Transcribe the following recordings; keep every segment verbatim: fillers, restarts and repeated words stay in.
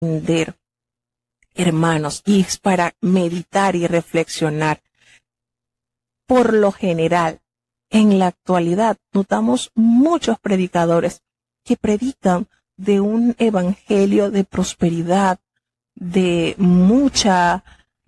entender, hermanos, y es para meditar y reflexionar. Por lo general, en la actualidad, notamos muchos predicadores que predican de un evangelio de prosperidad, de mucha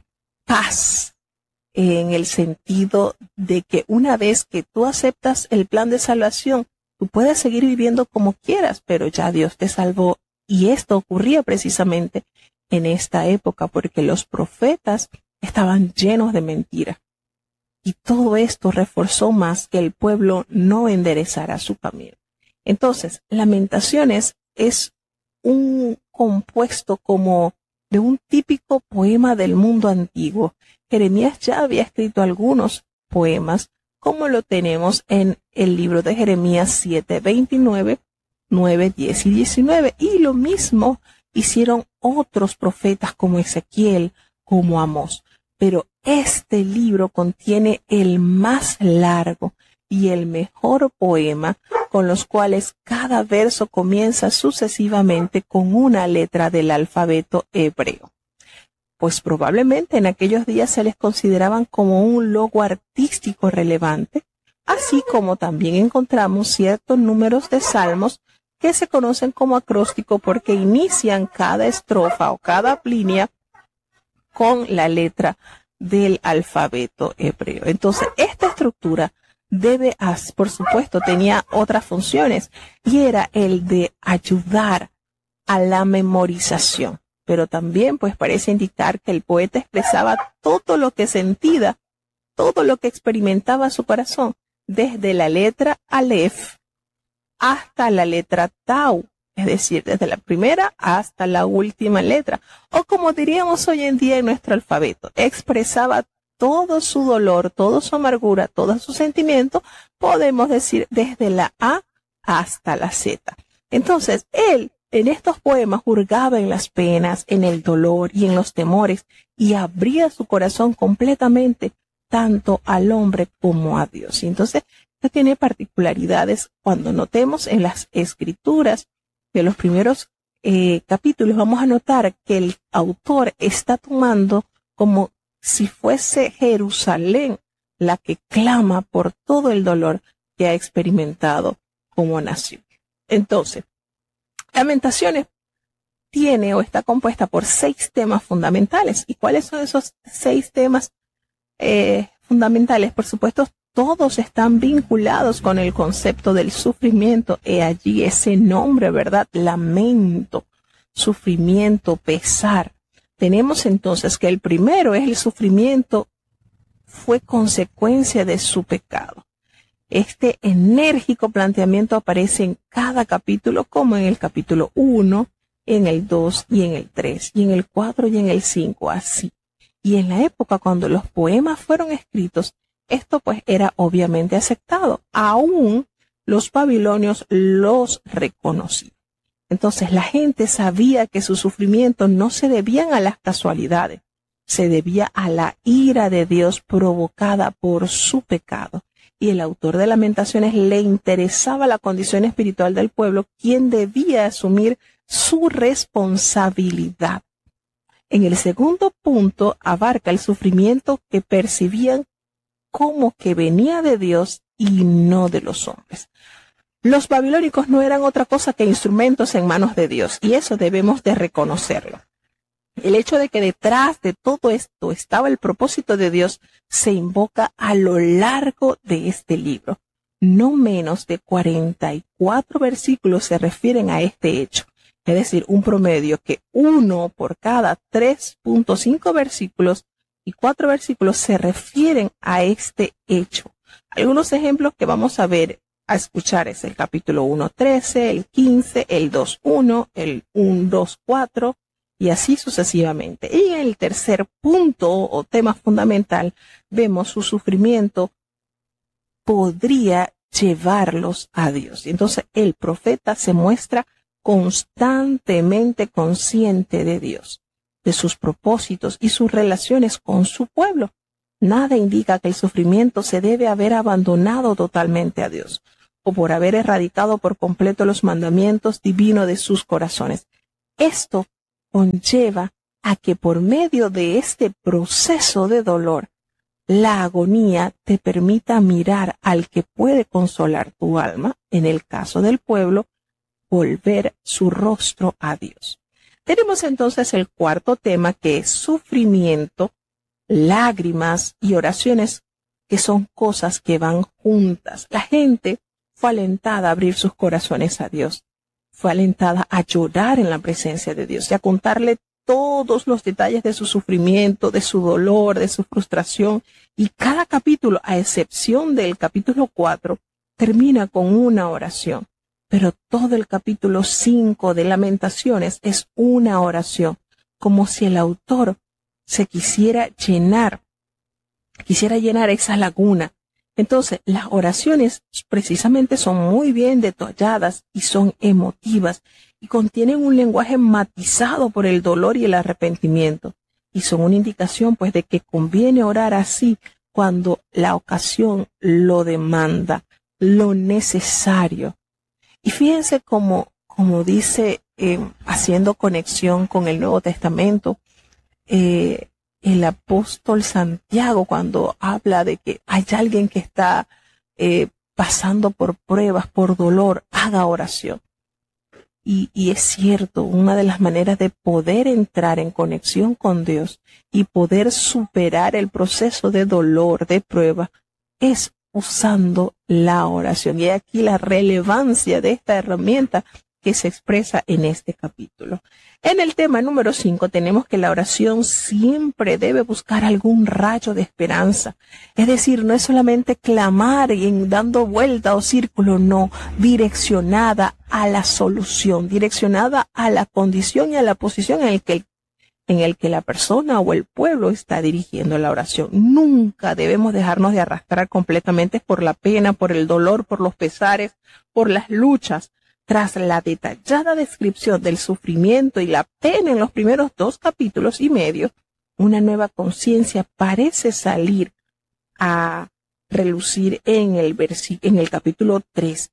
paz, en el sentido de que una vez que tú aceptas el plan de salvación, tú puedes seguir viviendo como quieras, pero ya Dios te salvó. Y esto ocurría precisamente en esta época porque los profetas estaban llenos de mentira. Y todo esto reforzó más que el pueblo no enderezara su camino. Entonces, Lamentaciones es un compuesto como de un típico poema del mundo antiguo. Jeremías ya había escrito algunos poemas, como lo tenemos en el libro de Jeremías siete, veintinueve, nueve, diez y diecinueve. Y lo mismo hicieron otros profetas como Ezequiel, como Amós. Pero este libro contiene el más largo y el mejor poema, con los cuales cada verso comienza sucesivamente con una letra del alfabeto hebreo. Pues probablemente en aquellos días se les consideraban como un logo artístico relevante, así como también encontramos ciertos números de salmos que se conocen como acróstico porque inician cada estrofa o cada línea con la letra del alfabeto hebreo. Entonces, esta estructura debe, por supuesto, tenía otras funciones y era el de ayudar a la memorización. Pero también, pues, parece indicar que el poeta expresaba todo lo que sentía, todo lo que experimentaba su corazón, desde la letra Aleph hasta la letra Tau, es decir, desde la primera hasta la última letra, o como diríamos hoy en día en nuestro alfabeto, expresaba todo su dolor, toda su amargura, todo su sentimiento, podemos decir desde la A hasta la Z. Entonces, él en estos poemas hurgaba en las penas, en el dolor y en los temores, y abría su corazón completamente, tanto al hombre como a Dios. Y entonces, esto tiene particularidades cuando notemos en las escrituras de los primeros eh, capítulos, vamos a notar que el autor está tomando como si fuese Jerusalén la que clama por todo el dolor que ha experimentado como nación. Entonces, Lamentaciones tiene o está compuesta por seis temas fundamentales. ¿Y cuáles son esos seis temas eh, fundamentales? Por supuesto, todos están vinculados con el concepto del sufrimiento. He allí ese nombre, ¿verdad? Lamento, sufrimiento, pesar. Tenemos entonces que el primero es el sufrimiento fue consecuencia de su pecado. Este enérgico planteamiento aparece en cada capítulo, como en el capítulo uno, en el dos y en el tres, y en el cuatro y en el cinco, así. Y en la época cuando los poemas fueron escritos, esto pues era obviamente aceptado. Aún los babilonios los reconocían. Entonces la gente sabía que su sufrimiento no se debían a las casualidades, se debía a la ira de Dios provocada por su pecado. Y el autor de Lamentaciones le interesaba la condición espiritual del pueblo, quien debía asumir su responsabilidad. En el segundo punto abarca el sufrimiento que percibían como que venía de Dios y no de los hombres. Los babilónicos no eran otra cosa que instrumentos en manos de Dios, y eso debemos de reconocerlo. El hecho de que detrás de todo esto estaba el propósito de Dios se invoca a lo largo de este libro. No menos de cuarenta y cuatro versículos se refieren a este hecho, es decir, un promedio que uno por cada tres punto cinco versículos y cuatro versículos se refieren a este hecho. Algunos ejemplos que vamos a ver, a escuchar es el capítulo uno, trece, el quince, el dos, uno, el uno, dos, cuatro, y así sucesivamente. Y en el tercer punto o tema fundamental vemos su sufrimiento podría llevarlos a Dios. Y entonces el profeta se muestra constantemente consciente de Dios, de sus propósitos y sus relaciones con su pueblo. Nada indica que el sufrimiento se debe haber abandonado totalmente a Dios o por haber erradicado por completo los mandamientos divinos de sus corazones. Esto conlleva a que por medio de este proceso de dolor, la agonía te permita mirar al que puede consolar tu alma, en el caso del pueblo, volver su rostro a Dios. Tenemos entonces el cuarto tema, que es sufrimiento, lágrimas y oraciones, que son cosas que van juntas. La gente fue alentada a abrir sus corazones a Dios, fue alentada a llorar en la presencia de Dios y a contarle todos los detalles de su sufrimiento, de su dolor, de su frustración. Y cada capítulo, a excepción del capítulo cuatro, termina con una oración. Pero todo el capítulo cinco de Lamentaciones es una oración, como si el autor se quisiera llenar, quisiera llenar esa laguna. Entonces, las oraciones precisamente son muy bien detalladas y son emotivas y contienen un lenguaje matizado por el dolor y el arrepentimiento. Y son una indicación, pues, de que conviene orar así cuando la ocasión lo demanda, lo necesario. Y fíjense cómo, como dice, eh, haciendo conexión con el Nuevo Testamento, eh, el apóstol Santiago, cuando habla de que hay alguien que está eh, pasando por pruebas, por dolor, haga oración. Y, y es cierto, una de las maneras de poder entrar en conexión con Dios y poder superar el proceso de dolor, de prueba, es usando la oración. Y aquí la relevancia de esta herramienta que se expresa en este capítulo. En el tema número cinco tenemos que la oración siempre debe buscar algún rayo de esperanza. Es decir, no es solamente clamar y en dando vuelta o círculo, no, direccionada a la solución, direccionada a la condición y a la posición en el que en el que la persona o el pueblo está dirigiendo la oración. Nunca debemos dejarnos de arrastrar completamente por la pena, por el dolor, por los pesares, por las luchas. Tras la detallada descripción del sufrimiento y la pena en los primeros dos capítulos y medio, una nueva conciencia parece salir a relucir en el versi- en el capítulo tres.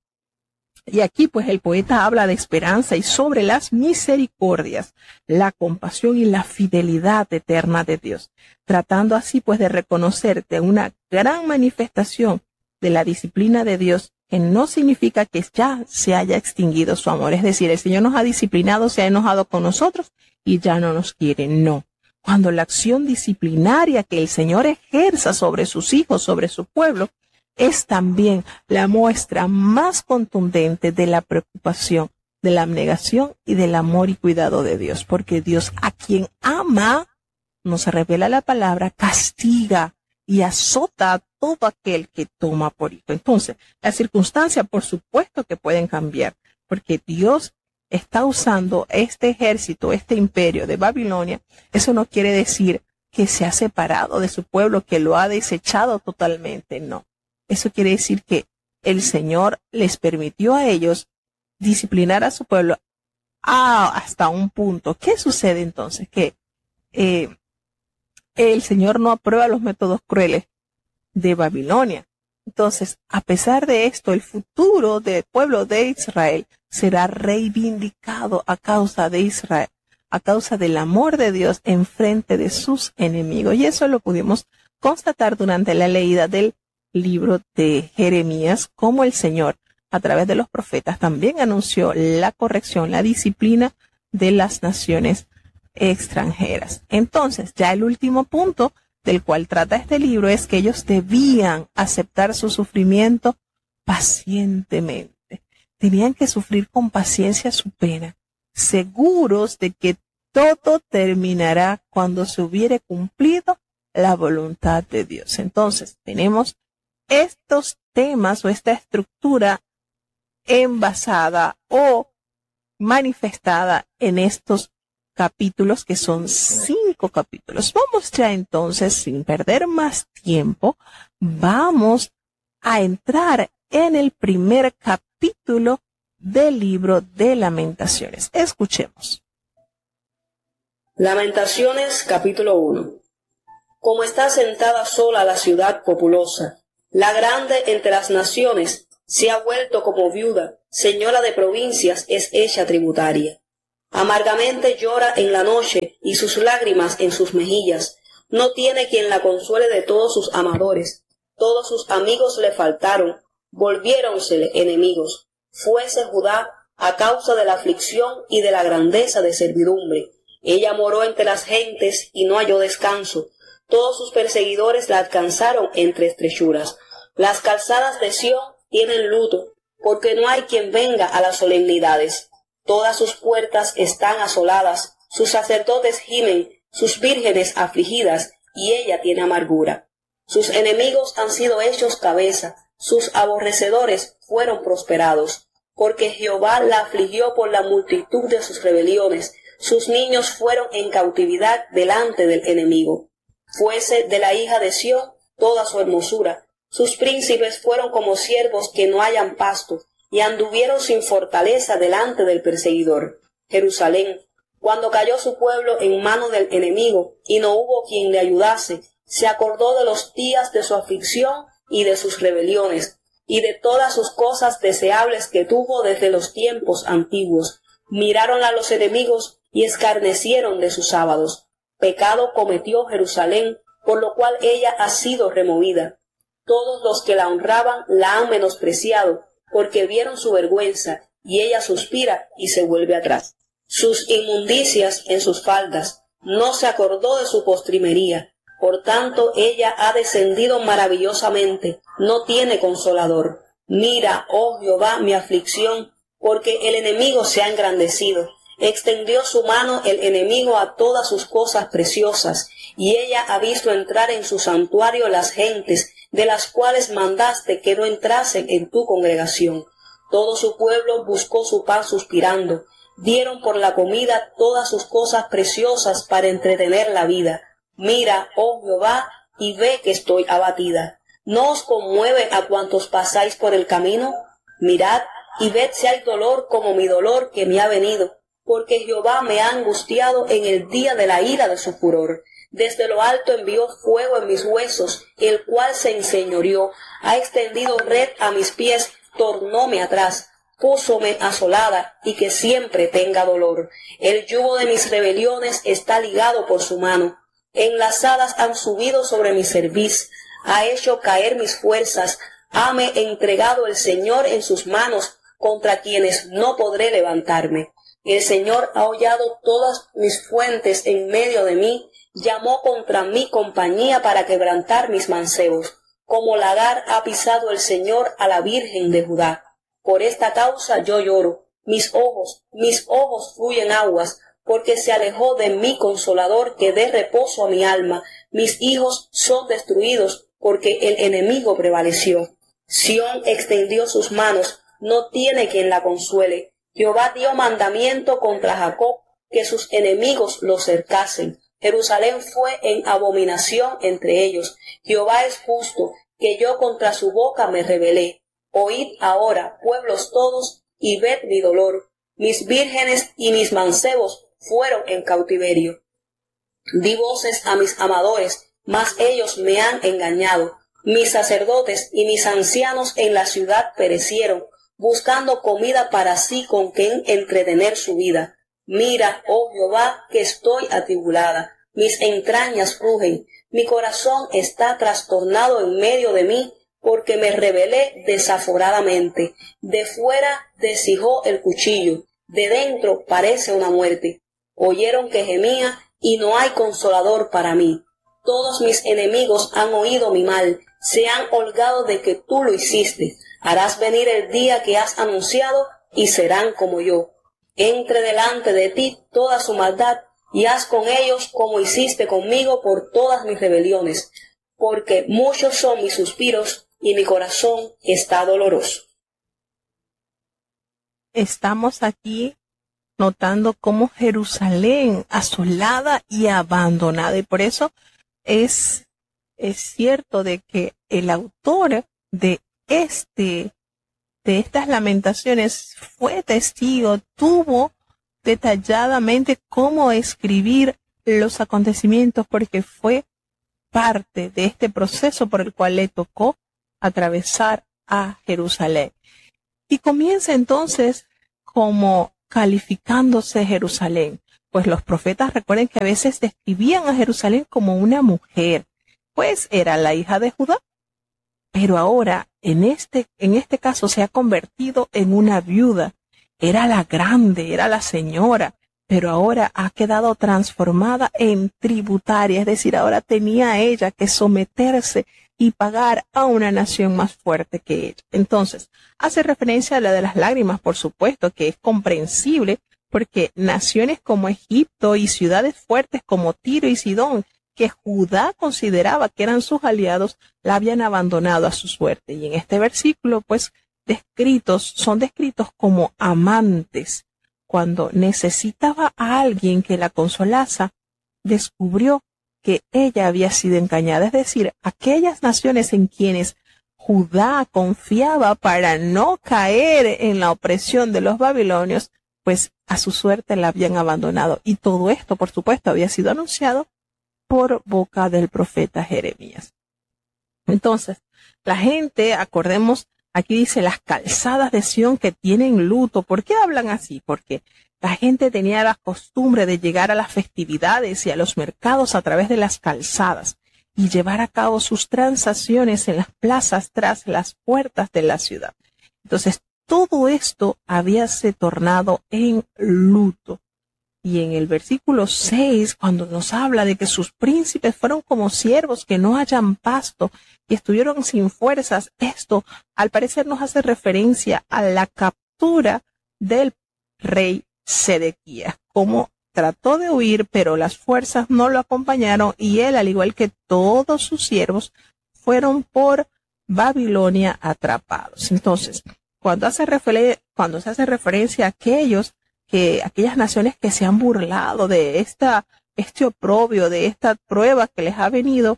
Y aquí pues el poeta habla de esperanza y sobre las misericordias, la compasión y la fidelidad eterna de Dios, tratando así pues de reconocerte una gran manifestación de la disciplina de Dios, que no significa que ya se haya extinguido su amor. Es decir, el Señor nos ha disciplinado, se ha enojado con nosotros y ya no nos quiere. No. Cuando la acción disciplinaria que el Señor ejerza sobre sus hijos, sobre su pueblo, es también la muestra más contundente de la preocupación, de la abnegación y del amor y cuidado de Dios. Porque Dios, a quien ama, nos revela la palabra, castiga y azota a todo aquel que toma por hijo. Entonces, las circunstancias, por supuesto que pueden cambiar, porque Dios está usando este ejército, este imperio de Babilonia. Eso no quiere decir que se ha separado de su pueblo, que lo ha desechado totalmente, no. Eso quiere decir que el Señor les permitió a ellos disciplinar a su pueblo a, hasta un punto. ¿Qué sucede entonces? Que eh, el Señor no aprueba los métodos crueles de Babilonia. Entonces, a pesar de esto, el futuro del pueblo de Israel será reivindicado a causa de Israel, a causa del amor de Dios en frente de sus enemigos. Y eso lo pudimos constatar durante la leída del libro de Jeremías, como el Señor, a través de los profetas, también anunció la corrección, la disciplina de las naciones extranjeras. Entonces, ya el último punto del cual trata este libro es que ellos debían aceptar su sufrimiento pacientemente. Tenían que sufrir con paciencia su pena, seguros de que todo terminará cuando se hubiere cumplido la voluntad de Dios. Entonces, tenemos estos temas o esta estructura envasada o manifestada en estos capítulos, que son cinco capítulos. Vamos ya entonces, sin perder más tiempo, vamos a entrar en el primer capítulo del libro de Lamentaciones. Escuchemos. Lamentaciones, capítulo uno. Como está sentada sola la ciudad populosa, la grande entre las naciones se ha vuelto como viuda, señora de provincias es hecha tributaria. Amargamente llora en la noche y sus lágrimas en sus mejillas. No tiene quien la consuele de todos sus amadores. Todos sus amigos le faltaron, volviéronsele enemigos. Fuese Judá a causa de la aflicción y de la grandeza de servidumbre. Ella moró entre las gentes y no halló descanso. Todos sus perseguidores la alcanzaron entre estrechuras. Las calzadas de Sión tienen luto, porque no hay quien venga a las solemnidades. Todas sus puertas están asoladas, sus sacerdotes gimen, sus vírgenes afligidas, y ella tiene amargura. Sus enemigos han sido hechos cabeza, sus aborrecedores fueron prosperados, porque Jehová la afligió por la multitud de sus rebeliones, sus niños fueron en cautividad delante del enemigo. Fuese de la hija de Sión toda su hermosura, sus príncipes fueron como siervos que no hallan pasto, y anduvieron sin fortaleza delante del perseguidor. Jerusalén, cuando cayó su pueblo en mano del enemigo, y no hubo quien le ayudase, se acordó de los días de su aflicción y de sus rebeliones, y de todas sus cosas deseables que tuvo desde los tiempos antiguos. Miráronla los enemigos y escarnecieron de sus sábados. Pecado cometió Jerusalén, por lo cual ella ha sido removida. Todos los que la honraban la han menospreciado, porque vieron su vergüenza, y ella suspira y se vuelve atrás. Sus inmundicias en sus faldas, no se acordó de su postrimería. Por tanto, ella ha descendido maravillosamente, no tiene consolador. Mira, oh Jehová, mi aflicción, porque el enemigo se ha engrandecido. Extendió su mano el enemigo a todas sus cosas preciosas, y ella ha visto entrar en su santuario las gentes, de las cuales mandaste que no entrasen en tu congregación. Todo su pueblo buscó su pan suspirando, dieron por la comida todas sus cosas preciosas para entretener la vida. Mira, oh Jehová, y ve que estoy abatida. ¿No os conmueve a cuantos pasáis por el camino? Mirad, y ved si hay dolor como mi dolor que me ha venido, porque Jehová me ha angustiado en el día de la ira de su furor. Desde lo alto envió fuego en mis huesos, el cual se enseñoreó, ha extendido red a mis pies, tornóme atrás, púsome asolada, y que siempre tenga dolor. El yugo de mis rebeliones está ligado por su mano, enlazadas han subido sobre mi cerviz, ha hecho caer mis fuerzas, hame entregado el Señor en sus manos, contra quienes no podré levantarme. El Señor ha hollado todas mis fuentes en medio de mí, llamó contra mi compañía para quebrantar mis mancebos. Como lagar ha pisado el Señor a la Virgen de Judá. Por esta causa yo lloro, mis ojos, mis ojos fluyen aguas, porque se alejó de mi consolador que dé reposo a mi alma. Mis hijos son destruidos, porque el enemigo prevaleció. Sión extendió sus manos, no tiene quien la consuele. Jehová dio mandamiento contra Jacob, que sus enemigos lo cercasen. Jerusalén fue en abominación entre ellos. Jehová es justo, que yo contra su boca me rebelé. Oíd ahora, pueblos todos, y ved mi dolor. Mis vírgenes y mis mancebos fueron en cautiverio. Di voces a mis amadores, mas ellos me han engañado. Mis sacerdotes y mis ancianos en la ciudad perecieron, buscando comida para sí con quien entretener su vida. Mira, oh Jehová, que estoy atribulada, mis entrañas rugen, mi corazón está trastornado en medio de mí, porque me rebelé desaforadamente. De fuera deshijó el cuchillo, de dentro parece una muerte. Oyeron que gemía, y no hay consolador para mí. Todos mis enemigos han oído mi mal, se han holgado de que tú lo hiciste. Harás venir el día que has anunciado, y serán como yo. Entre delante de ti toda su maldad, y haz con ellos como hiciste conmigo por todas mis rebeliones, porque muchos son mis suspiros, y mi corazón está doloroso. Estamos aquí notando cómo Jerusalén asolada y abandonada, y por eso es, es cierto de que el autor de este de estas lamentaciones fue testigo, tuvo detalladamente cómo escribir los acontecimientos, porque fue parte de este proceso por el cual le tocó atravesar a Jerusalén. Y comienza entonces como calificándose Jerusalén. Pues los profetas, recuerden que a veces describían a Jerusalén como una mujer, pues era la hija de Judá. Pero ahora, en este, en este caso, se ha convertido en una viuda. Era la grande, era la señora, pero ahora ha quedado transformada en tributaria, es decir, ahora tenía ella que someterse y pagar a una nación más fuerte que ella. Entonces, hace referencia a la de las lágrimas, por supuesto, que es comprensible, porque naciones como Egipto y ciudades fuertes como Tiro y Sidón, que Judá consideraba que eran sus aliados, la habían abandonado a su suerte. Y en este versículo, pues, descritos, son descritos como amantes. Cuando necesitaba a alguien que la consolase, descubrió que ella había sido engañada. Es decir, aquellas naciones en quienes Judá confiaba para no caer en la opresión de los babilonios, pues a su suerte la habían abandonado. Y todo esto, por supuesto, había sido anunciado por boca del profeta Jeremías. Entonces, la gente, acordemos, aquí dice las calzadas de Sión que tienen luto. ¿Por qué hablan así? Porque la gente tenía la costumbre de llegar a las festividades y a los mercados a través de las calzadas y llevar a cabo sus transacciones en las plazas tras las puertas de la ciudad. Entonces, todo esto habíase tornado en luto. Y en el versículo seis, cuando nos habla de que sus príncipes fueron como siervos que no hallan pasto y estuvieron sin fuerzas, esto al parecer nos hace referencia a la captura del rey Sedequías, como trató de huir, pero las fuerzas no lo acompañaron y él, al igual que todos sus siervos, fueron por Babilonia atrapados. Entonces, cuando, hace refer- cuando se hace referencia a aquellos que aquellas naciones que se han burlado de esta, este oprobio, de esta prueba que les ha venido,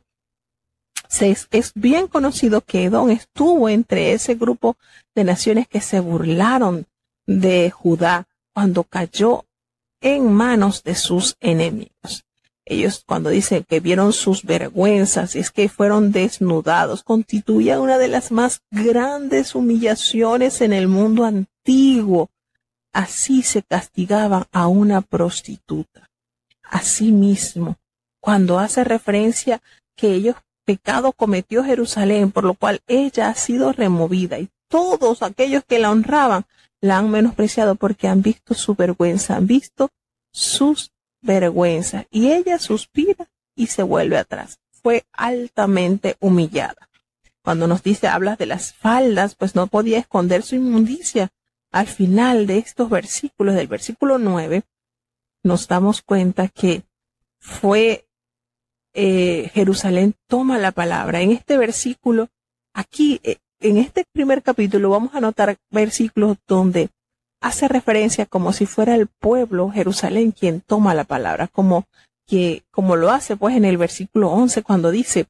se, es, es bien conocido que Edom estuvo entre ese grupo de naciones que se burlaron de Judá cuando cayó en manos de sus enemigos. Ellos, cuando dicen que vieron sus vergüenzas, es que fueron desnudados, constituía una de las más grandes humillaciones en el mundo antiguo. Así se castigaba a una prostituta. Asimismo, cuando hace referencia que ellos pecado cometió Jerusalén, por lo cual ella ha sido removida y todos aquellos que la honraban la han menospreciado porque han visto su vergüenza, han visto sus vergüenzas y ella suspira y se vuelve atrás. Fue altamente humillada. Cuando nos dice, hablas de las faldas, pues no podía esconder su inmundicia. Al final de estos versículos, del versículo nueve, nos damos cuenta que fue eh, Jerusalén toma la palabra. En este versículo, aquí, eh, en este primer capítulo, vamos a notar versículos donde hace referencia como si fuera el pueblo Jerusalén quien toma la palabra, como que, como lo hace pues en el versículo once cuando dice,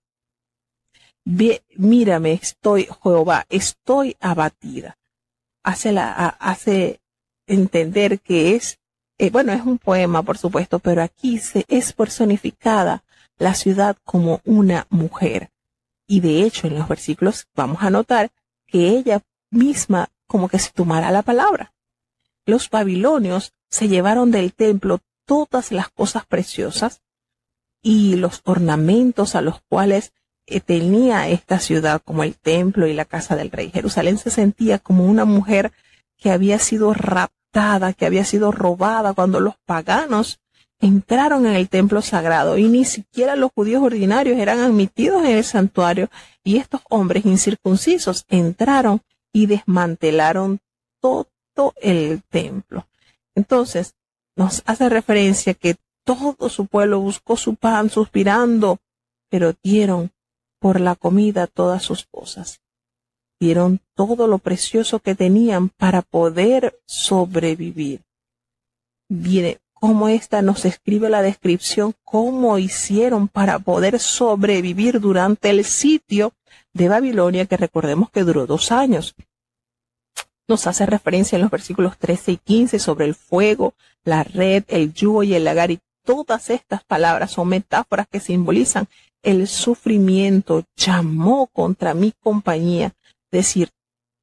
mírame, estoy, Jehová, estoy abatida. Hace, la, hace entender que es, eh, bueno, es un poema, por supuesto, pero aquí se es personificada la ciudad como una mujer. Y de hecho, en los versículos vamos a notar que ella misma como que se tomara la palabra. Los babilonios se llevaron del templo todas las cosas preciosas y los ornamentos a los cuales tenía esta ciudad, como el templo y la casa del rey. Jerusalén se sentía como una mujer que había sido raptada, que había sido robada cuando los paganos entraron en el templo sagrado y ni siquiera los judíos ordinarios eran admitidos en el santuario y estos hombres incircuncisos entraron y desmantelaron todo el templo. Entonces nos hace referencia que todo su pueblo buscó su pan suspirando, pero dieron por la comida todas sus cosas. Dieron todo lo precioso que tenían para poder sobrevivir. Viene cómo esta nos escribe la descripción, cómo hicieron para poder sobrevivir durante el sitio de Babilonia, que recordemos que duró dos años. Nos hace referencia en los versículos trece y quince sobre el fuego, la red, el yugo y el lagar, y todas estas palabras son metáforas que simbolizan el sufrimiento. Llamó contra mi compañía, es decir,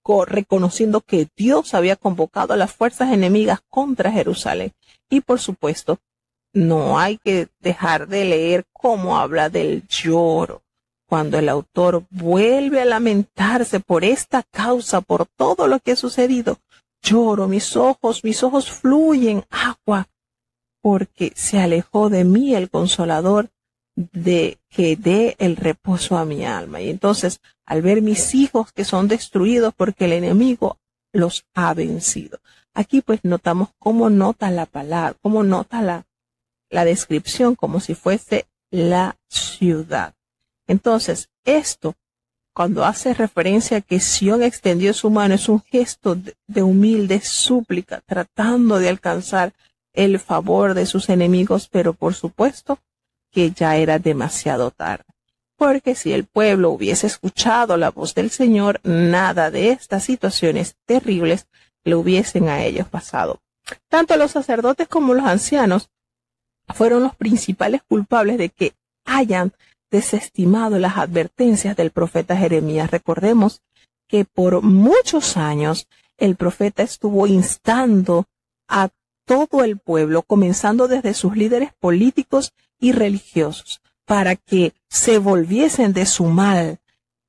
reconociendo que Dios había convocado a las fuerzas enemigas contra Jerusalén. Y por supuesto, no hay que dejar de leer cómo habla del lloro, cuando el autor vuelve a lamentarse por esta causa, por todo lo que ha sucedido. Lloro, mis ojos, mis ojos fluyen agua, porque se alejó de mí el Consolador, de que dé el reposo a mi alma. Y entonces, al ver mis hijos que son destruidos porque el enemigo los ha vencido. Aquí pues notamos cómo nota la palabra, cómo nota la, la descripción como si fuese la ciudad. Entonces, esto, cuando hace referencia a que Sión extendió su mano, es un gesto de, de humilde súplica, tratando de alcanzar el favor de sus enemigos, pero por supuesto que ya era demasiado tarde. Porque si el pueblo hubiese escuchado la voz del Señor, nada de estas situaciones terribles le hubiesen a ellos pasado. Tanto los sacerdotes como los ancianos fueron los principales culpables de que hayan desestimado las advertencias del profeta Jeremías. Recordemos que por muchos años el profeta estuvo instando a todo el pueblo, comenzando desde sus líderes políticos y religiosos, para que se volviesen de su mal,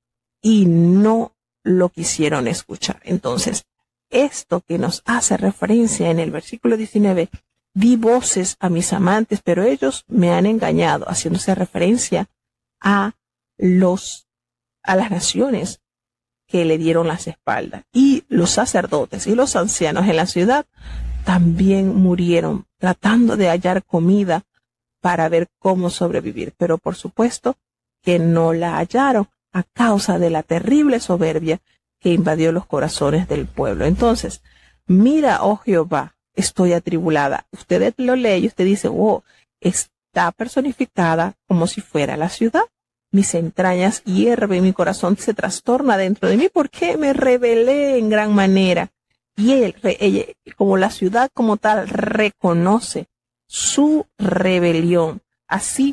y no lo quisieron escuchar. Entonces, esto que nos hace referencia en el versículo diecinueve, di voces a mis amantes, pero ellos me han engañado, haciéndose referencia a los, a las naciones que le dieron las espaldas. Y los sacerdotes y los ancianos en la ciudad también murieron tratando de hallar comida para ver cómo sobrevivir, pero por supuesto que no la hallaron a causa de la terrible soberbia que invadió los corazones del pueblo. Entonces, mira, oh Jehová, estoy atribulada. Usted lo lee y usted dice, oh, está personificada como si fuera la ciudad. Mis entrañas hierven, mi corazón se trastorna dentro de mí porque me rebelé en gran manera. Y él, ella, como la ciudad como tal, reconoce su rebelión, así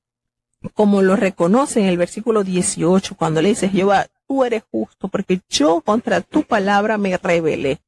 como lo reconoce en el versículo dieciocho, cuando le dice, Jehová, tú eres justo, porque yo contra tu palabra me rebelé.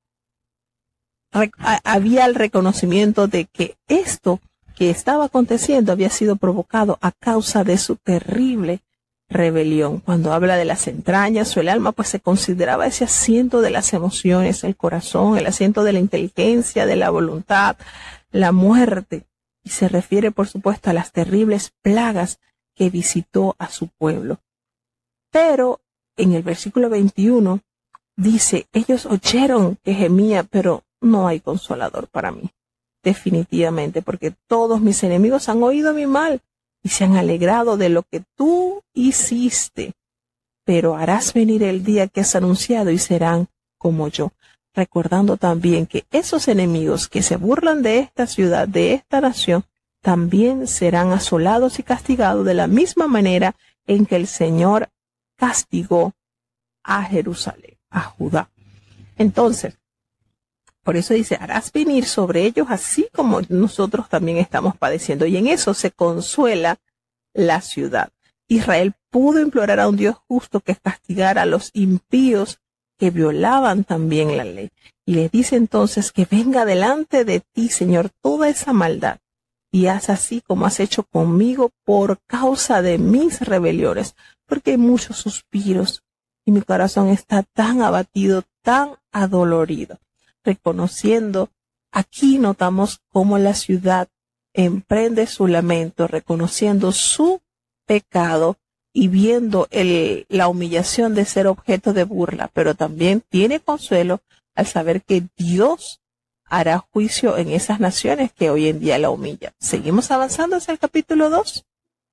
Re- había el reconocimiento de que esto que estaba aconteciendo había sido provocado a causa de su terrible rebelión. Cuando habla de las entrañas o el alma, pues se consideraba ese asiento de las emociones, el corazón, el asiento de la inteligencia, de la voluntad, la muerte, y se refiere por supuesto a las terribles plagas que visitó a su pueblo. Pero en el versículo veintiuno dice, ellos oyeron que gemía, pero no hay consolador para mí, definitivamente, porque todos mis enemigos han oído mi mal y se han alegrado de lo que tú hiciste, pero harás venir el día que has anunciado y serán como yo. Recordando también que esos enemigos que se burlan de esta ciudad, de esta nación, también serán asolados y castigados de la misma manera en que el Señor castigó a Jerusalén, a Judá. Entonces, por eso dice, harás venir sobre ellos así como nosotros también estamos padeciendo. Y en eso se consuela la ciudad. Israel pudo implorar a un Dios justo que castigara a los impíos que violaban también la ley. Y les dice entonces que venga delante de ti, Señor, toda esa maldad, y haz así como has hecho conmigo por causa de mis rebeliones, porque hay muchos suspiros y mi corazón está tan abatido, tan adolorido. Reconociendo, aquí notamos cómo la ciudad emprende su lamento, reconociendo su pecado y viendo el, la humillación de ser objeto de burla, pero también tiene consuelo al saber que Dios hará juicio en esas naciones que hoy en día la humillan. Seguimos avanzando hacia el capítulo dos.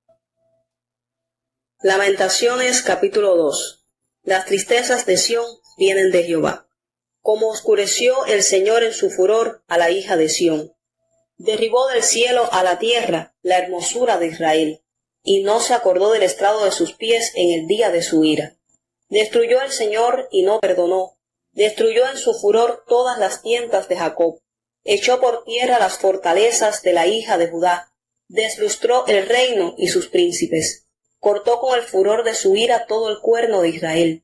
Lamentaciones, capítulo dos. Las tristezas de Sión vienen de Jehová. Como oscureció el Señor en su furor a la hija de Sión. Derribó del cielo a la tierra la hermosura de Israel, y no se acordó del estrado de sus pies en el día de su ira. Destruyó el Señor y no perdonó. Destruyó en su furor todas las tiendas de Jacob. Echó por tierra las fortalezas de la hija de Judá. Deslustró el reino y sus príncipes. Cortó con el furor de su ira todo el cuerno de Israel.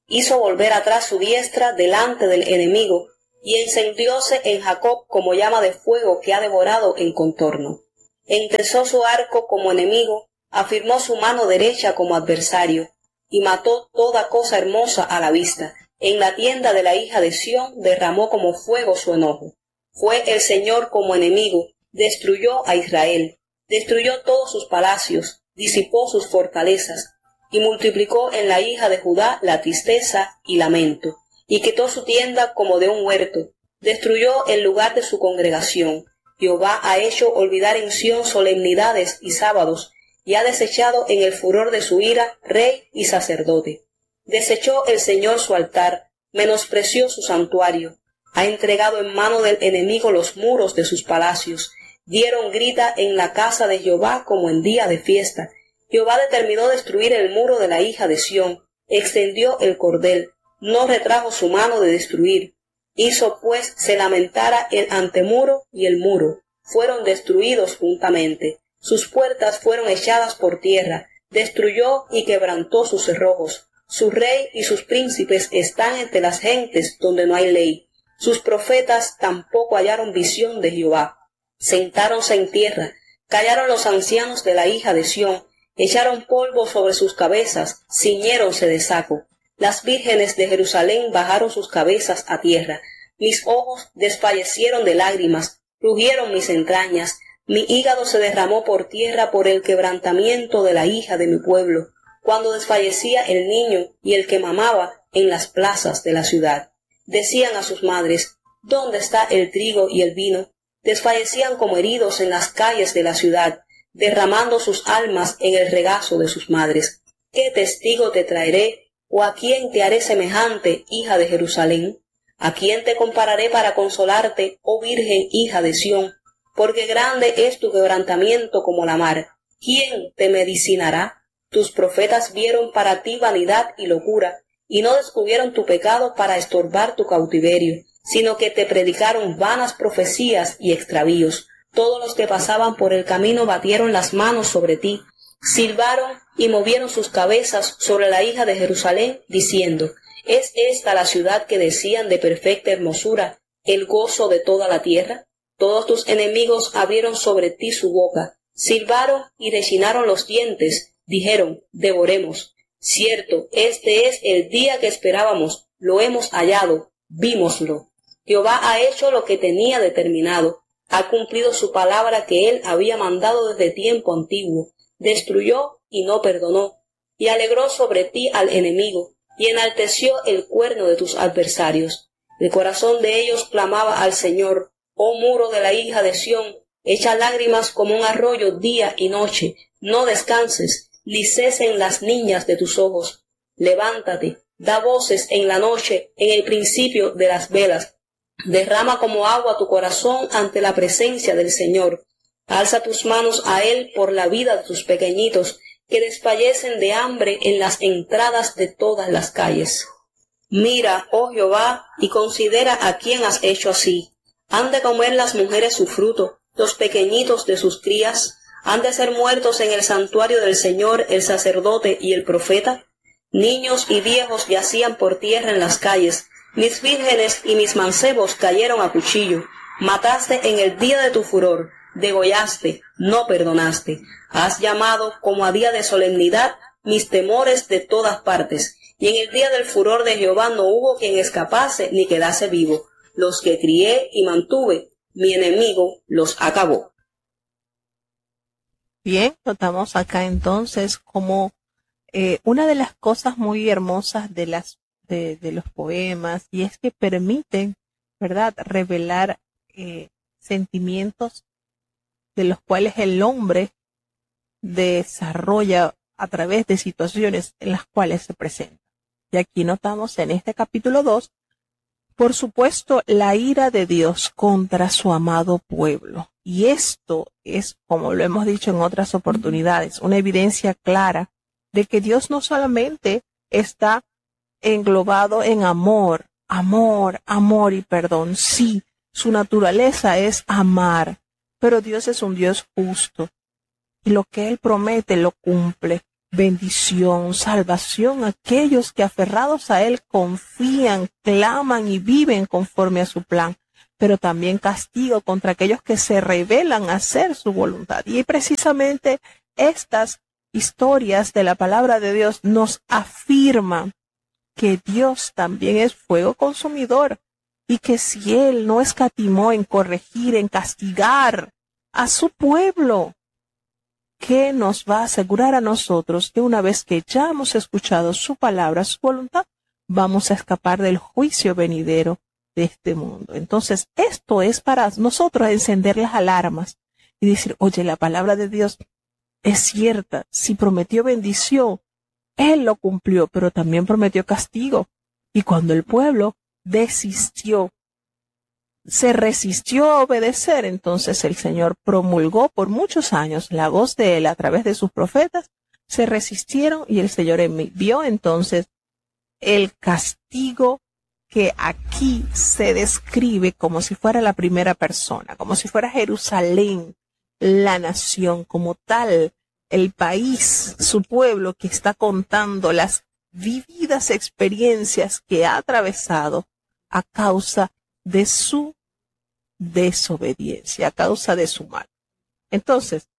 hizo volver atrás su diestra delante del enemigo, y encendióse en Jacob como llama de fuego que ha devorado en contorno. Entesó su arco como enemigo, afirmó su mano derecha como adversario, y mató toda cosa hermosa a la vista. En la tienda de la hija de Sión derramó como fuego su enojo. Fue el Señor como enemigo, destruyó a Israel, destruyó todos sus palacios, disipó sus fortalezas, y multiplicó en la hija de Judá la tristeza y lamento, y quitó su tienda como de un huerto, destruyó el lugar de su congregación. Jehová ha hecho olvidar en Sión solemnidades y sábados, y ha desechado en el furor de su ira rey y sacerdote. Desechó el Señor su altar, menospreció su santuario, ha entregado en mano del enemigo los muros de sus palacios. Dieron grita en la casa de Jehová como en día de fiesta. Jehová determinó destruir el muro de la hija de Sión, extendió el cordel, no retrajo su mano de destruir. Hizo pues se lamentara el antemuro y el muro, fueron destruidos juntamente. Sus puertas fueron echadas por tierra, destruyó y quebrantó sus cerrojos. Su rey y sus príncipes están entre las gentes donde no hay ley. Sus profetas tampoco hallaron visión de Jehová. Sentáronse en tierra, callaron los ancianos de la hija de Sión, echaron polvo sobre sus cabezas, ciñéronse de saco. Las vírgenes de Jerusalén bajaron sus cabezas a tierra. Mis ojos desfallecieron de lágrimas, rugieron mis entrañas. Mi hígado se derramó por tierra por el quebrantamiento de la hija de mi pueblo, cuando desfallecía el niño y el que mamaba en las plazas de la ciudad. Decían a sus madres, ¿dónde está el trigo y el vino? Desfallecían como heridos en las calles de la ciudad, derramando sus almas en el regazo de sus madres. ¿Qué testigo te traeré, o a quién te haré semejante, hija de Jerusalén? ¿A quién te compararé para consolarte, oh virgen hija de Sión? Porque grande es tu quebrantamiento como la mar. ¿Quién te medicinará? Tus profetas vieron para ti vanidad y locura, y no descubrieron tu pecado para estorbar tu cautiverio, sino que te predicaron vanas profecías y extravíos. Todos los que pasaban por el camino batieron las manos sobre ti, silbaron y movieron sus cabezas sobre la hija de Jerusalén, diciendo, ¿es esta la ciudad que decían de perfecta hermosura, el gozo de toda la tierra? Todos tus enemigos abrieron sobre ti su boca, silbaron y rechinaron los dientes, dijeron, devoremos. Cierto, este es el día que esperábamos, lo hemos hallado, vímoslo. Jehová ha hecho lo que tenía determinado, ha cumplido su palabra que él había mandado desde tiempo antiguo, destruyó y no perdonó, y alegró sobre ti al enemigo, y enalteció el cuerno de tus adversarios. El corazón de ellos clamaba al Señor, oh muro de la hija de Sión, echa lágrimas como un arroyo día y noche, no descanses, ni cesen las niñas de tus ojos. Levántate, da voces en la noche, en el principio de las velas. Derrama como agua tu corazón ante la presencia del Señor. Alza tus manos a Él por la vida de tus pequeñitos, que desfallecen de hambre en las entradas de todas las calles. Mira, oh Jehová, y considera a quién has hecho así. ¿Han de comer las mujeres su fruto, los pequeñitos de sus crías? ¿Han de ser muertos en el santuario del Señor el sacerdote y el profeta? Niños y viejos yacían por tierra en las calles. Mis vírgenes y mis mancebos cayeron a cuchillo. Mataste en el día de tu furor, degollaste, no perdonaste. Has llamado como a día de solemnidad mis temores de todas partes. Y en el día del furor de Jehová no hubo quien escapase ni quedase vivo. Los que crié y mantuve, mi enemigo los acabó. Bien, notamos acá entonces como eh, una de las cosas muy hermosas de las de, de los poemas, y es que permiten, ¿verdad?, revelar eh, sentimientos de los cuales el hombre desarrolla a través de situaciones en las cuales se presenta. Y aquí notamos en este capítulo dos, por supuesto, la ira de Dios contra su amado pueblo. Y esto es, como lo hemos dicho en otras oportunidades, una evidencia clara de que Dios no solamente está englobado en amor, amor, amor y perdón. Sí, su naturaleza es amar, pero Dios es un Dios justo. Y lo que Él promete lo cumple. bendición, salvación a aquellos que aferrados a Él confían, claman y viven conforme a su plan, pero también castigo contra aquellos que se rebelan a hacer su voluntad. Y precisamente estas historias de la palabra de Dios nos afirman que Dios también es fuego consumidor y que si Él no escatimó en corregir, en castigar a su pueblo, ¿qué nos va a asegurar a nosotros que una vez que ya hemos escuchado su palabra, su voluntad, vamos a escapar del juicio venidero de este mundo? Entonces, esto es para nosotros encender las alarmas y decir, oye, la palabra de Dios es cierta. Si prometió bendición, Él lo cumplió, pero también prometió castigo. Y cuando el pueblo desistió, se resistió a obedecer, entonces el Señor promulgó por muchos años la voz de Él a través de sus profetas, se resistieron y el Señor envió entonces el castigo que aquí se describe como si fuera la primera persona, como si fuera Jerusalén, la nación como tal, el país, su pueblo que está contando las vividas experiencias que ha atravesado a causa de su desobediencia, a causa de su mal. Entonces,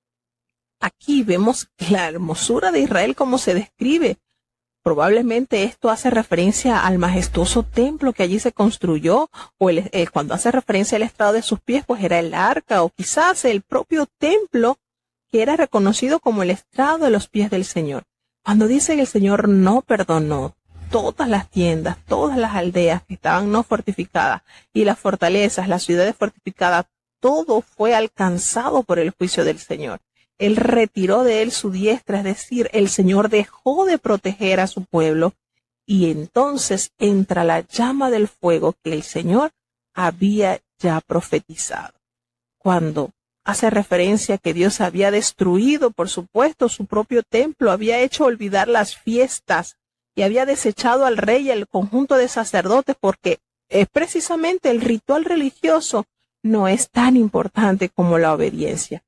aquí vemos la hermosura de Israel como se describe. Probablemente esto hace referencia al majestuoso templo que allí se construyó, o el, el, cuando hace referencia al estrado de sus pies, pues era el arca, o quizás el propio templo que era reconocido como el estrado de los pies del Señor. Cuando dice que el Señor no perdonó todas las tiendas, todas las aldeas que estaban no fortificadas y las fortalezas, las ciudades fortificadas, todo fue alcanzado por el juicio del Señor. Él retiró de él su diestra, es decir, el Señor dejó de proteger a su pueblo y entonces entra la llama del fuego que el Señor había ya profetizado. Cuando hace referencia que Dios había destruido, por supuesto, su propio templo, había hecho olvidar las fiestas y había desechado al rey y al conjunto de sacerdotes porque es precisamente el ritual religioso no es tan importante como la obediencia.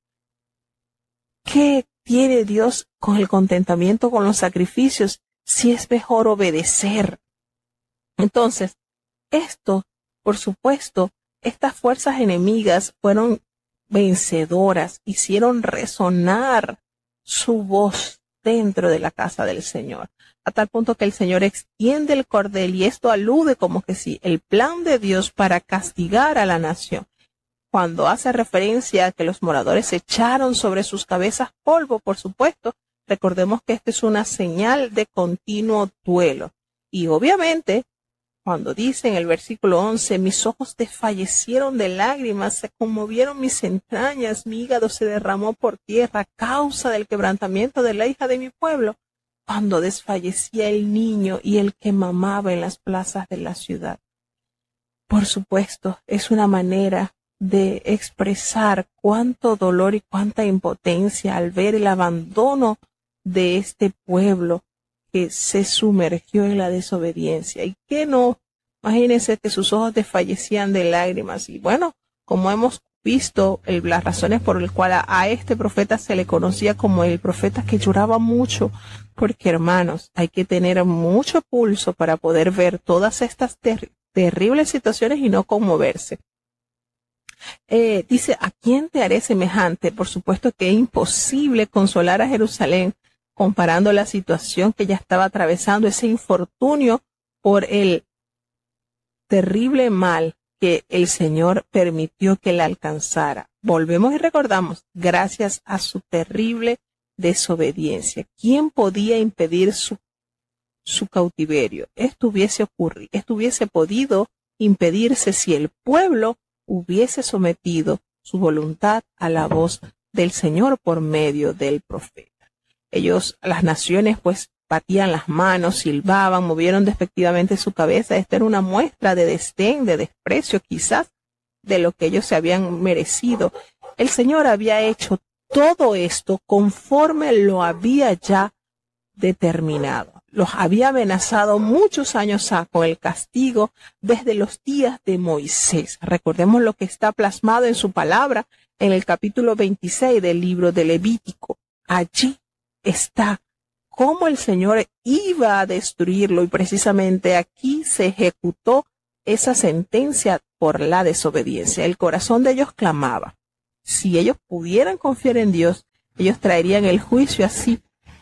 ¿Qué tiene Dios con el contentamiento con los sacrificios si es mejor obedecer? Entonces, esto, por supuesto, estas fuerzas enemigas fueron vencedoras, hicieron resonar su voz dentro de la casa del Señor, a tal punto que el Señor extiende el cordel y esto alude como que sí, el plan de Dios para castigar a la nación. Cuando hace referencia a que los moradores echaron sobre sus cabezas polvo, por supuesto, recordemos que esta es una señal de continuo duelo. Y obviamente, cuando dice en el versículo once, mis ojos desfallecieron de lágrimas, se conmovieron mis entrañas, mi hígado se derramó por tierra a causa del quebrantamiento de la hija de mi pueblo, cuando desfallecía el niño y el que mamaba en las plazas de la ciudad. Por supuesto, es una manera de expresar cuánto dolor y cuánta impotencia al ver el abandono de este pueblo que se sumergió en la desobediencia. Y que no, imagínense que sus ojos desfallecían de lágrimas. Y bueno, como hemos visto, el, las razones por las cuales a, a este profeta se le conocía como el profeta que lloraba mucho, porque hermanos, hay que tener mucho pulso para poder ver todas estas ter terribles situaciones y no conmoverse. Eh, dice, ¿a quién te haré semejante? Por supuesto que es imposible consolar a Jerusalén comparando la situación que ya estaba atravesando, ese infortunio por el terrible mal que el Señor permitió que la alcanzara. Volvemos y recordamos, gracias a su terrible desobediencia. ¿Quién podía impedir su, su cautiverio? Esto hubiese ocurrido, esto hubiese podido impedirse si el pueblo hubiese sometido su voluntad a la voz del Señor por medio del profeta. Ellos, las naciones, pues, batían las manos, silbaban, movieron despectivamente su cabeza. Esta era una muestra de desdén, de desprecio, quizás, de lo que ellos se habían merecido. El Señor había hecho todo esto conforme lo había ya determinado. Los había amenazado muchos años con el castigo desde los días de Moisés. Recordemos lo que está plasmado en su palabra en el capítulo veintiséis del libro de Levítico. Allí está cómo el Señor iba a destruirlo, y precisamente aquí se ejecutó esa sentencia por la desobediencia. El corazón de ellos clamaba. Si ellos pudieran confiar en Dios, ellos traerían el juicio así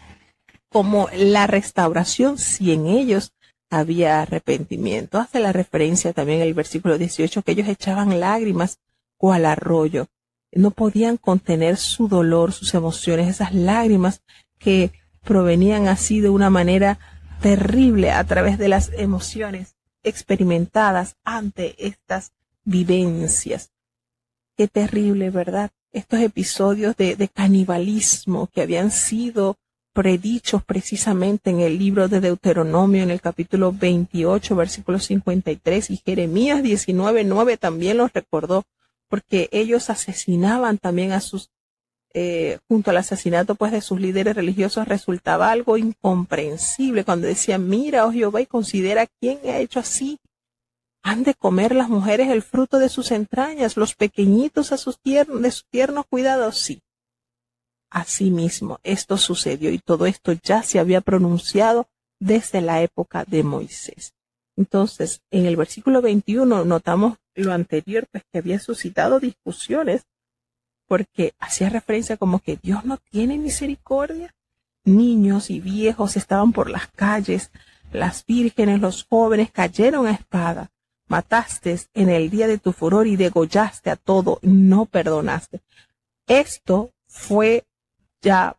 como la restauración si en ellos había arrepentimiento. Hace la referencia también el versículo dieciocho, que ellos echaban lágrimas cual arroyo. No podían contener su dolor, sus emociones, esas lágrimas que provenían así de una manera terrible a través de las emociones experimentadas ante estas vivencias. Qué terrible, ¿verdad? Estos episodios de, de canibalismo que habían sido predichos precisamente en el libro de Deuteronomio, en el capítulo veintiocho, versículo cincuenta y tres, y Jeremías diecinueve, nueve también los recordó, porque ellos asesinaban también a sus, eh, junto al asesinato pues de sus líderes religiosos, resultaba algo incomprensible cuando decían, mira, oh Jehová, y considera quién ha hecho así. Han de comer las mujeres el fruto de sus entrañas, los pequeñitos a sus tiernos, de sus tiernos cuidados. Sí, así mismo esto sucedió, y todo esto ya se había pronunciado desde la época de Moisés. Entonces, en el versículo veintiuno notamos lo anterior, pues que había suscitado discusiones, porque hacía referencia como que Dios no tiene misericordia. Niños y viejos estaban por las calles, las vírgenes, los jóvenes cayeron a espada. Mataste en el día de tu furor y degollaste a todo, no perdonaste. Esto fue ya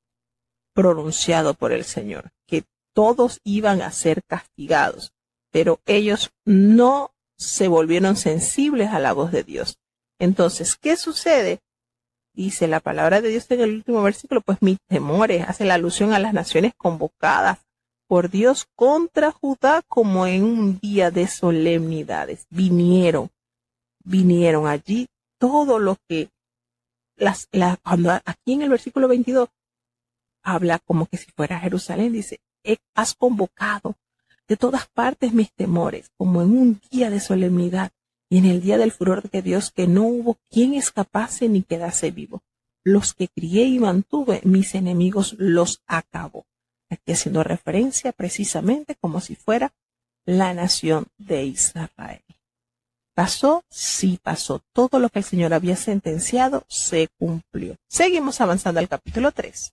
pronunciado por el Señor, que todos iban a ser castigados, pero ellos no se volvieron sensibles a la voz de Dios. Entonces, ¿qué sucede? Dice la palabra de Dios en el último versículo, pues mis temores, hace la alusión a las naciones convocadas por Dios contra Judá como en un día de solemnidades. Vinieron, vinieron allí todo lo que, las, la, cuando aquí en el versículo veintidós habla como que si fuera Jerusalén, dice, has convocado de todas partes mis temores, como en un día de solemnidad, y en el día del furor de Dios, que no hubo quien escapase ni quedase vivo. Los que crié y mantuve, mis enemigos los acabó. Aquí haciendo referencia precisamente como si fuera la nación de Israel. ¿Pasó? Sí pasó. Todo lo que el Señor había sentenciado se cumplió. Seguimos avanzando al capítulo tres.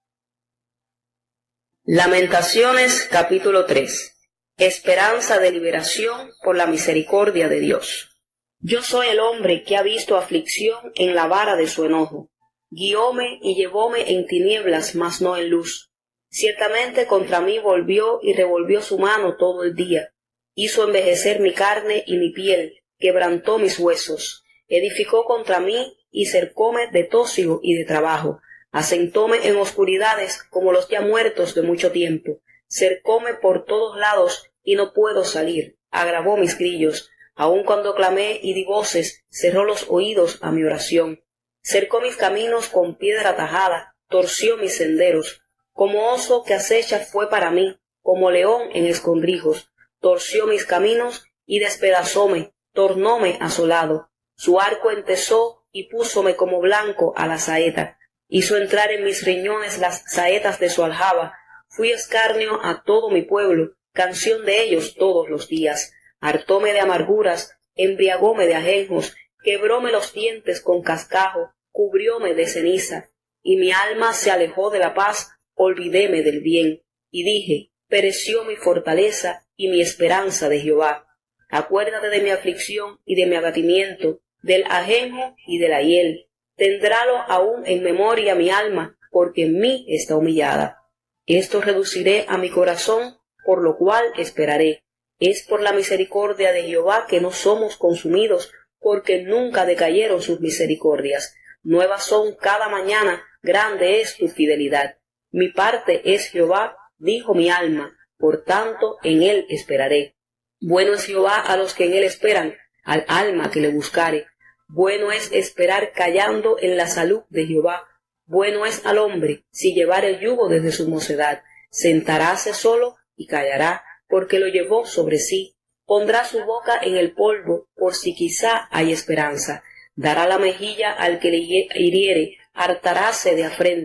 Lamentaciones, capítulo tres. Esperanza de liberación por la misericordia de Dios. Yo soy el hombre que ha visto aflicción en la vara de su enojo. Guióme y llevóme en tinieblas, mas no en luz. Ciertamente contra mí volvió y revolvió su mano todo el día. Hizo envejecer mi carne y mi piel, quebrantó mis huesos. Edificó contra mí y cercóme de tósigo y de trabajo. Asentóme en oscuridades como los ya muertos de mucho tiempo. Cercóme por todos lados y no puedo salir. Agravó mis grillos. Aun cuando clamé y di voces, cerró los oídos a mi oración. Cercó mis caminos con piedra tajada, torció mis senderos. Como oso que acecha fue para mí, como león en escondrijos. Torció mis caminos y despedazóme, tornóme asolado. Su arco entesó y púsome como blanco a la saeta. Hizo entrar en mis riñones las saetas de su aljaba. Fui escarnio a todo mi pueblo, canción de ellos todos los días. Hartóme de amarguras, embriagóme de ajenjos, quebróme los dientes con cascajo, cubrióme de ceniza. Y mi alma se alejó de la paz, olvidéme del bien. Y dije, pereció mi fortaleza y mi esperanza de Jehová. Acuérdate de mi aflicción y de mi abatimiento, del ajenjo y de la hiel. Tendrálo aún en memoria mi alma, porque en mí está humillada. Esto reduciré a mi corazón, por lo cual esperaré. Es por la misericordia de Jehová que no somos consumidos, porque nunca decayeron sus misericordias. Nuevas son cada mañana, grande es tu fidelidad. Mi parte es Jehová, dijo mi alma, por tanto en él esperaré. Bueno es Jehová a los que en él esperan, al alma que le buscare. Bueno es esperar callando en la salud de Jehová. Bueno es al hombre si llevar el yugo desde su mocedad. Sentaráse solo y callará, porque lo llevó sobre sí. Pondrá su boca en el polvo, por si quizá hay esperanza. Dará la mejilla al que le hiriere, hartaráse de afrenta.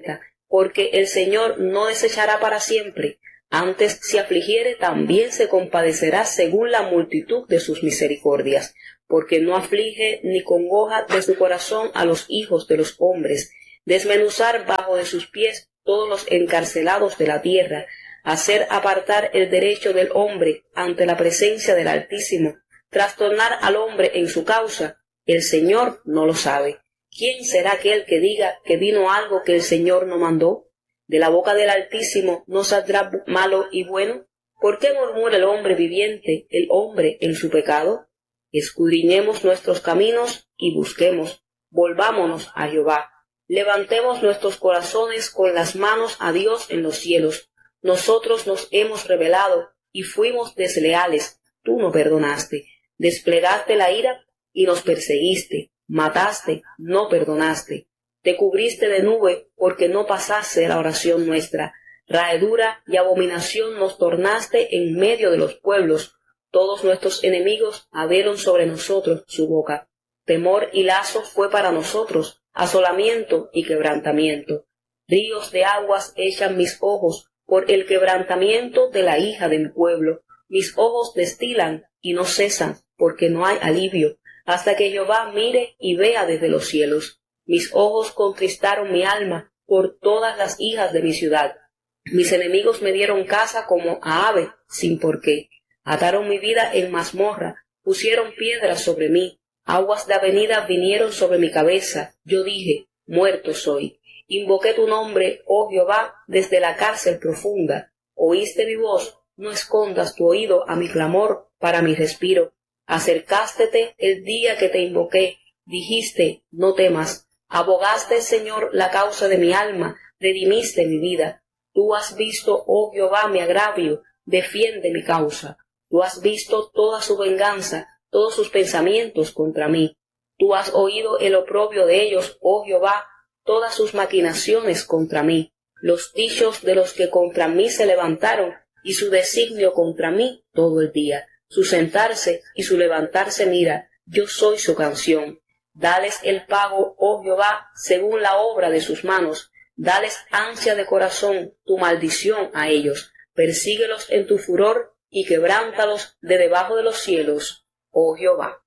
porque el Señor no desechará para siempre. Antes, si afligiere, también se compadecerá según la multitud de sus misericordias, porque no aflige ni congoja de su corazón a los hijos de los hombres, desmenuzar bajo de sus pies todos los encarcelados de la tierra, hacer apartar el derecho del hombre ante la presencia del Altísimo, trastornar al hombre en su causa. El Señor no lo sabe. ¿Quién será aquel que diga que vino algo que el Señor no mandó? De la boca del Altísimo no saldrá malo y bueno. ¿Por qué murmura el hombre viviente, el hombre en su pecado? Escudriñemos nuestros caminos y busquemos. Volvámonos a Jehová. Levantemos nuestros corazones con las manos a Dios en los cielos. Nosotros nos hemos rebelado y fuimos desleales. Tú no perdonaste. Desplegaste la ira y nos perseguiste. Mataste, no perdonaste. Te cubriste de nube porque no pasaste la oración nuestra. Raedura y abominación nos tornaste en medio de los pueblos. Todos nuestros enemigos abrieron sobre nosotros su boca. Temor y lazo fue para nosotros, asolamiento y quebrantamiento. Ríos de aguas echan mis ojos por el quebrantamiento de la hija de mi pueblo. Mis ojos destilan y no cesan, porque no hay alivio, hasta que Jehová mire y vea desde los cielos. Mis ojos contristaron mi alma por todas las hijas de mi ciudad. Mis enemigos me dieron caza como a ave, sin por qué. Ataron mi vida en mazmorra, pusieron piedras sobre mí. Aguas de avenida vinieron sobre mi cabeza. Yo dije, muerto soy. Invoqué tu nombre, oh Jehová, desde la cárcel profunda. Oíste mi voz, no escondas tu oído a mi clamor para mi respiro. Acercástete el día que te invoqué, dijiste, no temas. Abogaste, Señor, la causa de mi alma, redimiste mi vida. Tú has visto, oh Jehová, mi agravio, defiende mi causa. Tú has visto toda su venganza, todos sus pensamientos contra mí. Tú has oído el oprobio de ellos, oh Jehová, todas sus maquinaciones contra mí, los dichos de los que contra mí se levantaron, y su designio contra mí todo el día. Su sentarse y su levantarse mira, yo soy su canción. Dales el pago, oh Jehová, según la obra de sus manos. Dales ansia de corazón, tu maldición a ellos. Persíguelos en tu furor y quebrántalos de debajo de los cielos, oh Jehová.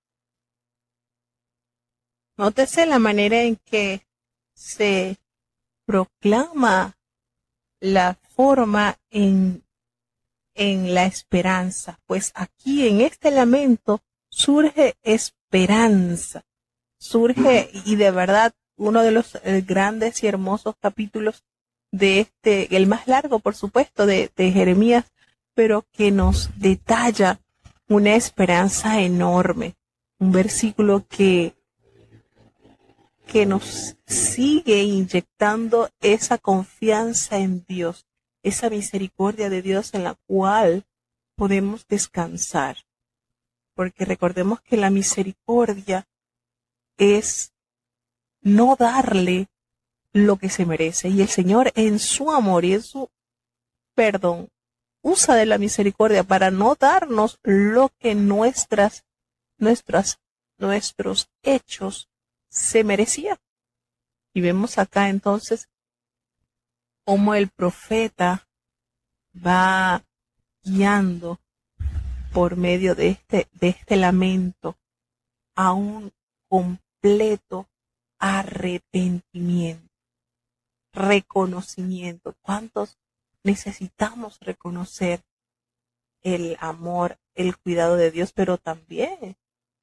Nótese la manera en que se proclama la forma en, en la esperanza. Pues aquí en este lamento surge esperanza. Surge, y de verdad, uno de los eh, grandes y hermosos capítulos de este, el más largo, por supuesto, de, de Jeremías, pero que nos detalla una esperanza enorme. Un versículo que, que nos sigue inyectando esa confianza en Dios, esa misericordia de Dios en la cual podemos descansar. Porque recordemos que la misericordia es no darle lo que se merece. Y el Señor en su amor y en su perdón usa de la misericordia para no darnos lo que nuestras, nuestras, nuestros hechos se merecían. Y vemos acá entonces cómo el profeta va guiando por medio de este, de este lamento a un completo arrepentimiento, reconocimiento. ¿Cuántos necesitamos reconocer el amor, el cuidado de Dios, pero también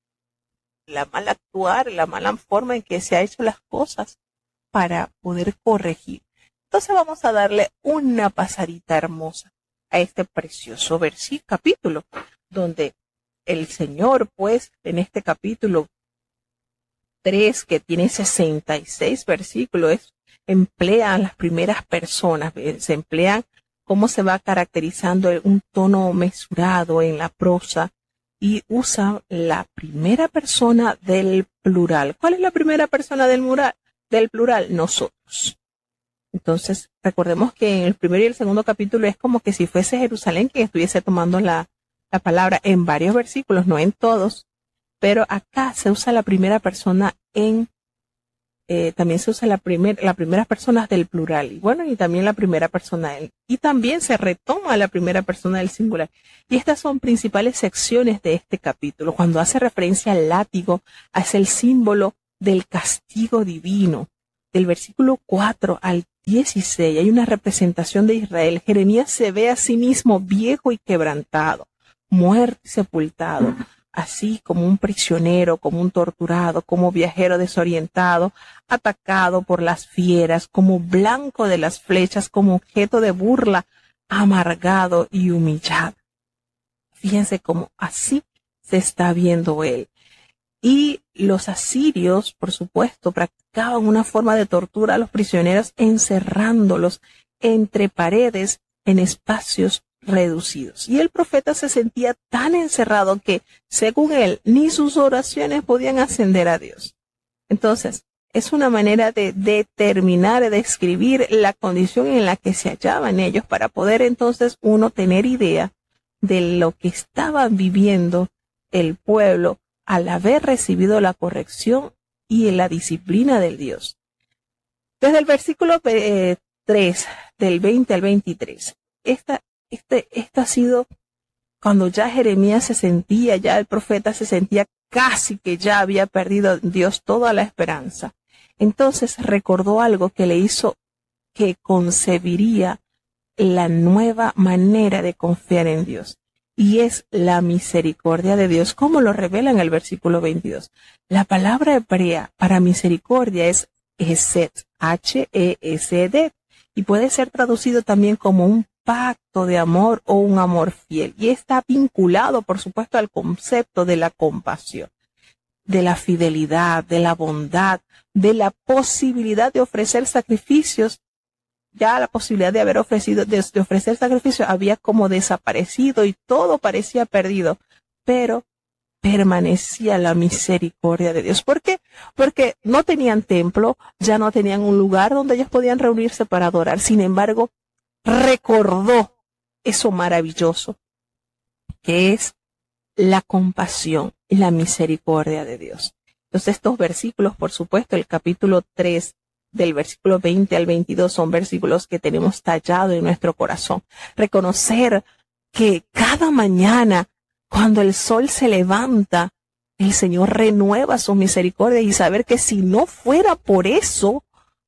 la mala actuar, la mala forma en que se ha hecho las cosas para poder corregir? Entonces vamos a darle una pasadita hermosa a este precioso versículo, capítulo, donde el Señor, pues, en este capítulo tres, que tiene sesenta y seis versículos, emplean las primeras personas, se emplean cómo se va caracterizando un tono mesurado en la prosa y usa la primera persona del plural. ¿Cuál es la primera persona del, mural, del plural? Nosotros. Entonces, recordemos que en el primero y el segundo capítulo es como que si fuese Jerusalén quien estuviese tomando la, la palabra en varios versículos, no en todos. Pero acá se usa la primera persona en eh, también se usa la, primer, la primera persona del plural, y bueno, y también la primera persona del, y también se retoma la primera persona del singular. Y estas son principales secciones de este capítulo. Cuando hace referencia al látigo, hace el símbolo del castigo divino. Del versículo cuatro al dieciséis hay una representación de Israel. Jeremías se ve a sí mismo viejo y quebrantado, muerto y sepultado, así como un prisionero, como un torturado, como viajero desorientado, atacado por las fieras, como blanco de las flechas, como objeto de burla, amargado y humillado. Fíjense cómo así se está viendo él. Y los asirios, por supuesto, practicaban una forma de tortura a los prisioneros encerrándolos entre paredes en espacios reducidos. Y el profeta se sentía tan encerrado que, según él, ni sus oraciones podían ascender a Dios. Entonces, es una manera de determinar, de describir la condición en la que se hallaban ellos para poder entonces uno tener idea de lo que estaban viviendo el pueblo al haber recibido la corrección y la disciplina del Dios. Desde el versículo eh, tres, del veinte al veintitrés, esta, este, esto ha sido cuando ya Jeremías se sentía, ya el profeta se sentía casi que ya había perdido Dios toda la esperanza. Entonces recordó algo que le hizo que concebiría la nueva manera de confiar en Dios. Y es la misericordia de Dios, como lo revela en el versículo veintidós. La palabra hebrea para misericordia es Hesed, H E S D, y puede ser traducido también como un pacto de amor o un amor fiel. Y está vinculado, por supuesto, al concepto de la compasión, de la fidelidad, de la bondad, de la posibilidad de ofrecer sacrificios. Ya la posibilidad de haber ofrecido, de, de ofrecer sacrificio había como desaparecido y todo parecía perdido, pero permanecía la misericordia de Dios. ¿Por qué? Porque no tenían templo, ya no tenían un lugar donde ellos podían reunirse para adorar. Sin embargo, recordó eso maravilloso que es la compasión y la misericordia de Dios. Entonces estos versículos, por supuesto, el capítulo tres, del versículo veinte al veintidós son versículos que tenemos tallado en nuestro corazón. Reconocer que cada mañana, cuando el sol se levanta, el Señor renueva su misericordia y saber que si no fuera por eso,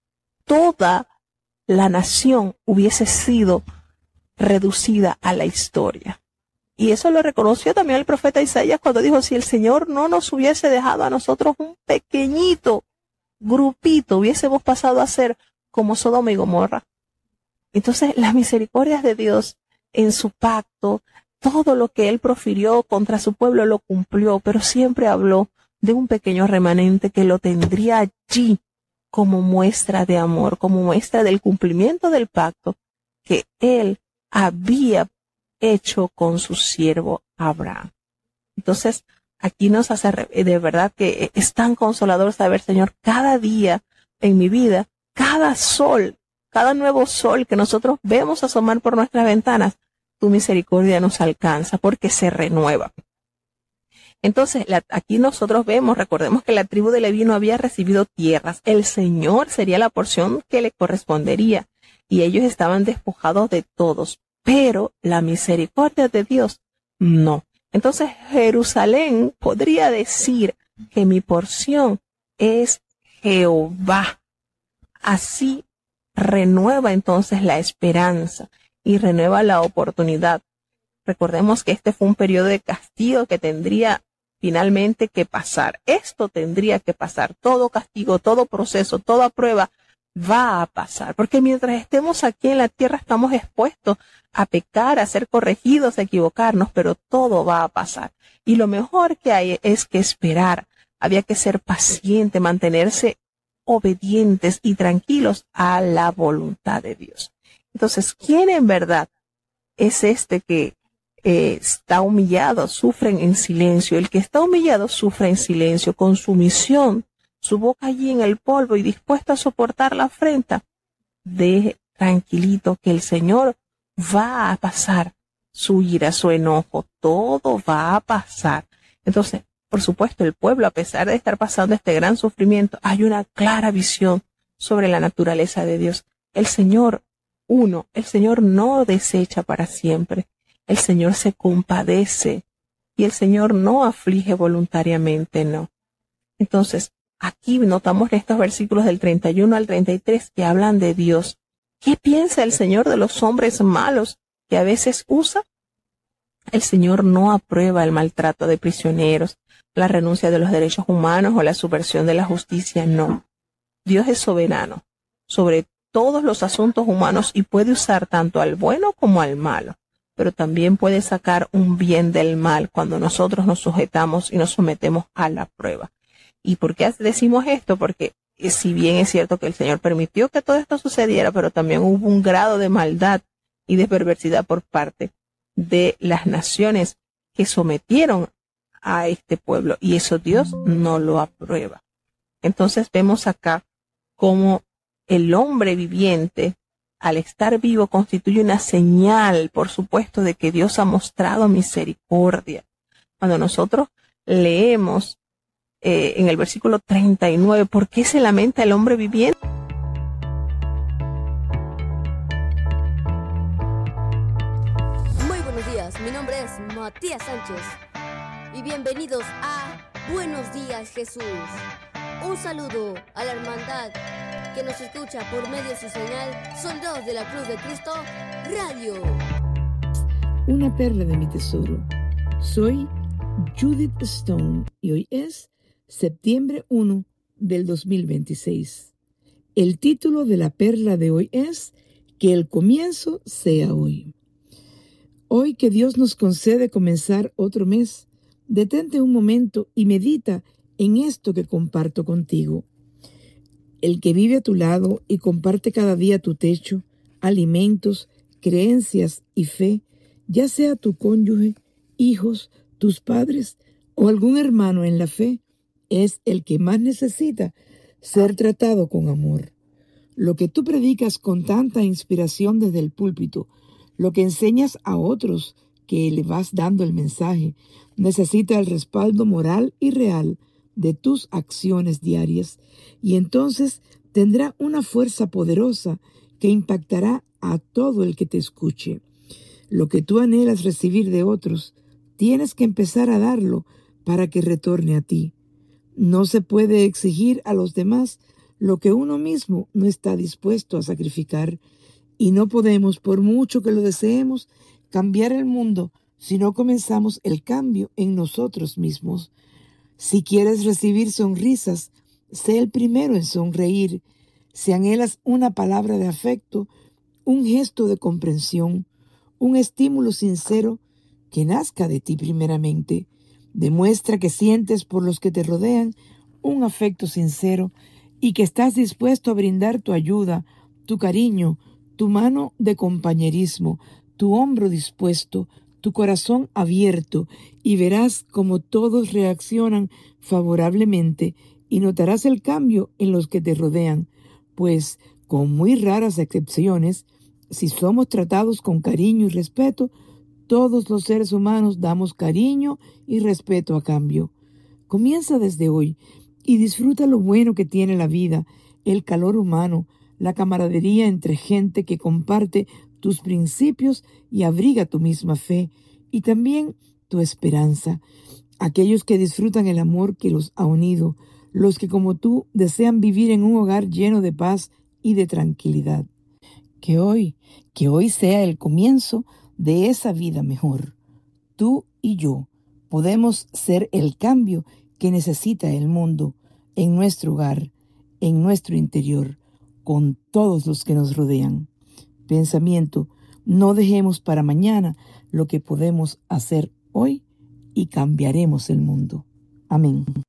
toda la nación hubiese sido reducida a la historia. Y eso lo reconoció también el profeta Isaías cuando dijo, si el Señor no nos hubiese dejado a nosotros un pequeñito grupito, hubiésemos pasado a ser como Sodoma y Gomorra. Entonces, las misericordias de Dios en su pacto, todo lo que Él profirió contra su pueblo lo cumplió, pero siempre habló de un pequeño remanente que lo tendría allí como muestra de amor, como muestra del cumplimiento del pacto que Él había hecho con su siervo Abraham. Entonces, aquí nos hace de verdad que es tan consolador saber, Señor, cada día en mi vida, cada sol, cada nuevo sol que nosotros vemos asomar por nuestras ventanas, tu misericordia nos alcanza porque se renueva. Entonces, la, aquí nosotros vemos, recordemos que la tribu de Leví no había recibido tierras. El Señor sería la porción que le correspondería y ellos estaban despojados de todos, pero la misericordia de Dios no. Entonces, Jerusalén podría decir que mi porción es Jehová. Así renueva entonces la esperanza y renueva la oportunidad. Recordemos que este fue un periodo de castigo que tendría finalmente que pasar. Esto tendría que pasar. Todo castigo, todo proceso, toda prueba va a pasar. Porque mientras estemos aquí en la tierra estamos expuestos a pecar, a ser corregidos, a equivocarnos, pero todo va a pasar. Y lo mejor que hay es que esperar. Había que ser paciente, mantenerse obedientes y tranquilos a la voluntad de Dios. Entonces, ¿quién en verdad es este que eh, está humillado, sufre en silencio? El que está humillado sufre en silencio, con sumisión, su boca allí en el polvo y dispuesto a soportar la afrenta. Deje tranquilito que el Señor va a pasar su ira, su enojo, todo va a pasar. Entonces, por supuesto, el pueblo, a pesar de estar pasando este gran sufrimiento, hay una clara visión sobre la naturaleza de Dios. El Señor, uno, el Señor no desecha para siempre. El Señor se compadece y el Señor no aflige voluntariamente, no. Entonces, aquí notamos estos versículos del treinta y uno al treinta y tres que hablan de Dios. ¿Qué piensa el Señor de los hombres malos que a veces usa? El Señor no aprueba el maltrato de prisioneros, la renuncia de los derechos humanos o la subversión de la justicia, no. Dios es soberano sobre todos los asuntos humanos y puede usar tanto al bueno como al malo, pero también puede sacar un bien del mal cuando nosotros nos sujetamos y nos sometemos a la prueba. ¿Y por qué decimos esto? Porque si bien es cierto que el Señor permitió que todo esto sucediera, pero también hubo un grado de maldad y de perversidad por parte de las naciones que sometieron a este pueblo, y eso Dios no lo aprueba. Entonces vemos acá cómo el hombre viviente, al estar vivo, constituye una señal, por supuesto, de que Dios ha mostrado misericordia. Cuando nosotros leemos eh, en el versículo treinta y nueve, ¿por qué se lamenta el hombre viviente? Muy buenos días, mi nombre es Matías Sánchez y bienvenidos a Buenos Días Jesús. Un saludo a la hermandad que nos escucha por medio de su señal Soldados de la Cruz de Cristo Radio. Una perla de mi tesoro. Soy Judith Stone y hoy es septiembre primero del dos mil veintiséis. El título de la perla de hoy es Que el comienzo sea hoy. Hoy que Dios nos concede comenzar otro mes, detente un momento y medita en esto que comparto contigo. El que vive a tu lado y comparte cada día tu techo, alimentos, creencias y fe, ya sea tu cónyuge, hijos, tus padres o algún hermano en la fe, es el que más necesita ser tratado con amor. Lo que tú predicas con tanta inspiración desde el púlpito, lo que enseñas a otros que le vas dando el mensaje, necesita el respaldo moral y real de tus acciones diarias, y entonces tendrá una fuerza poderosa que impactará a todo el que te escuche. Lo que tú anhelas recibir de otros, tienes que empezar a darlo para que retorne a ti. No se puede exigir a los demás lo que uno mismo no está dispuesto a sacrificar, y no podemos, por mucho que lo deseemos, cambiar el mundo si no comenzamos el cambio en nosotros mismos. Si quieres recibir sonrisas, sé el primero en sonreír. Si anhelas una palabra de afecto, un gesto de comprensión, un estímulo sincero que nazca de ti primeramente, demuestra que sientes por los que te rodean un afecto sincero y que estás dispuesto a brindar tu ayuda, tu cariño, tu mano de compañerismo, tu hombro dispuesto, tu corazón abierto, y verás cómo todos reaccionan favorablemente y notarás el cambio en los que te rodean, pues, con muy raras excepciones, si somos tratados con cariño y respeto, todos los seres humanos damos cariño y respeto a cambio. Comienza desde hoy y disfruta lo bueno que tiene la vida, el calor humano, la camaradería entre gente que comparte tus principios y abriga tu misma fe, y también tu esperanza. Aquellos que disfrutan el amor que los ha unido, los que como tú desean vivir en un hogar lleno de paz y de tranquilidad. Que hoy, que hoy sea el comienzo de esa vida mejor. Tú y yo podemos ser el cambio que necesita el mundo en nuestro hogar, en nuestro interior, con todos los que nos rodean. Pensamiento: no dejemos para mañana lo que podemos hacer hoy y cambiaremos el mundo. Amén.